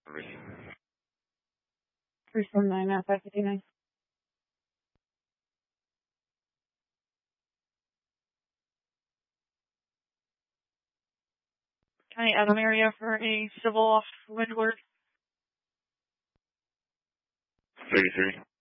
349 out 559. County Adam area for a civil off Windward. 33.